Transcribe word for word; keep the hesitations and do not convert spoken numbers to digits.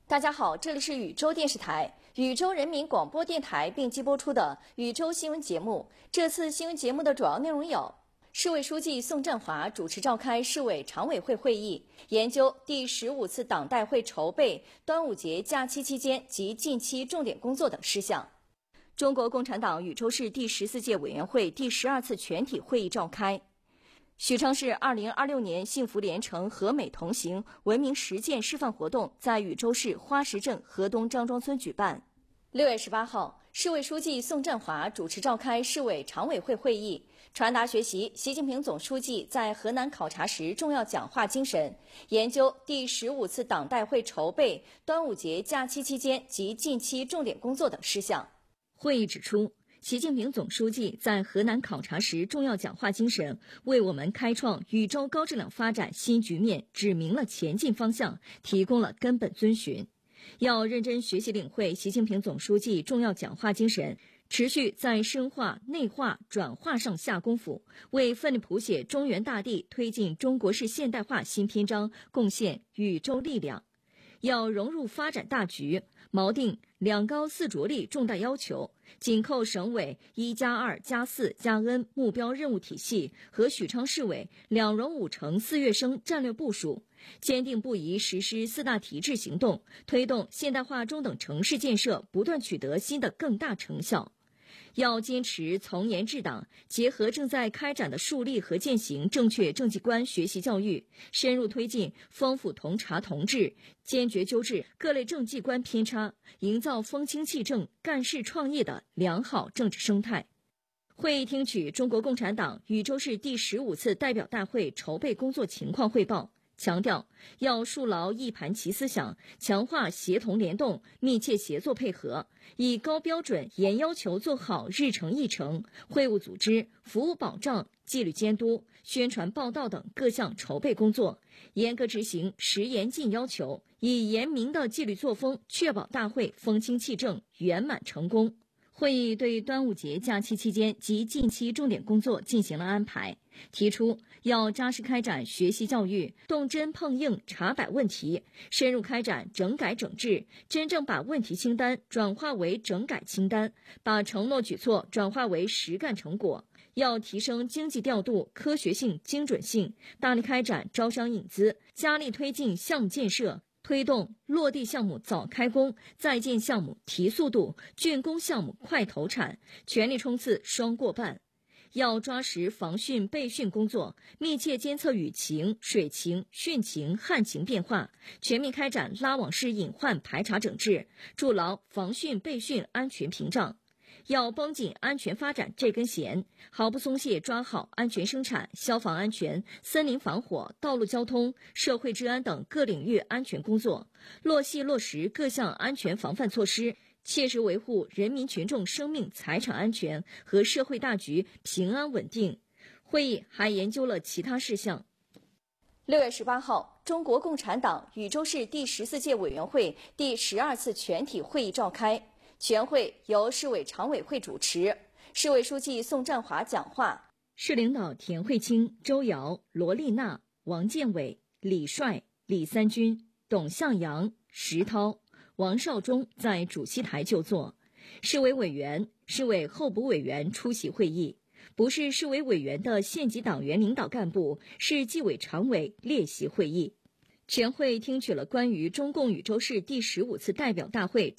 大家好，这里是宇宙电视台、宇宙人民广播电台并机播出的宇宙新闻节目。这次新闻节目的主要内容有：市委书记宋振华主持召开市委常委会会议，研究第十五次党代会筹备、端午节假期期间及近期重点工作等事项。中国共产党禹州市第十四届委员会第十二次全体会议召开。许昌市二零二六年幸福连城和美同行文明实践示范活动在禹州市花石镇河东张庄村举办。六月十八号，市委书记宋振华主持召开市委常委会会议，传达学习习近平总书记在河南考察时重要讲话精神，研究第十五次党代会筹备、端午节假期期间及近期重点工作等事项。会议指出，习近平总书记在河南考察时重要讲话精神，为我们开创禹州高质量发展新局面指明了前进方向，提供了根本遵循。要认真学习领会习近平总书记重要讲话精神，持续在深化、内化、转化上下功夫，为奋力谱写中原大地推进中国式现代化新篇章贡献禹州力量。要融入发展大局，锚定两高四着力重大要求，紧扣省委一加二加四加 N 目标任务体系和许昌市委两融五成四跃升战略部署，坚定不移实施四大提质行动，推动现代化中等城市建设不断取得新的更大成效。要坚持从严治党，结合正在开展的树立和践行正确政绩观学习教育，深入推进丰富同察同治，坚决纠治各类政绩观偏差，营造风清气正、干事创业的良好政治生态。会议听取中国共产党禹州市第十五次代表大会筹备工作情况汇报，强调要树牢一盘棋思想，强化协同联动、密切协作配合，以高标准严要求做好日程议程、会务组织、服务保障、纪律监督、宣传报道等各项筹备工作，严格执行实严禁要求，以严明的纪律作风确保大会风清气正、圆满成功。会议对端午节假期期间及近期重点工作进行了安排，提出要扎实开展学习教育，动真碰硬查摆问题，深入开展整改整治，真正把问题清单转化为整改清单，把承诺举措转化为实干成果。要提升经济调度科学性、精准性，大力开展招商引资，加力推进项目建设，推动落地项目早开工，在建项目提速度，竣工项目快投产，全力冲刺双过半。要抓实防汛备汛工作，密切监测雨情、水情、汛情、旱情变化，全面开展拉网式隐患排查整治，筑牢防汛备汛安全屏障。要绷紧安全发展这根弦，毫不松懈抓好安全生产、消防安全、森林防火、道路交通、社会治安等各领域安全工作，落细落实各项安全防范措施，切实维护人民群众生命财产安全和社会大局平安稳定。会议还研究了其他事项。六月十八号，中国共产党禹州市第十四届委员会第十二次全体会议召开。全会由市委常委会主持，市委书记宋振华讲话。市领导田慧清、周瑶、罗丽娜、王建伟、李帅、李三军、董向阳、石涛、王少忠在主席台就座。市委委员、市委候补委员出席会议，不是市委委员的县级党员领导干部是纪委常委列席会议。全会听取了关于中共禹州市第十五次代表大会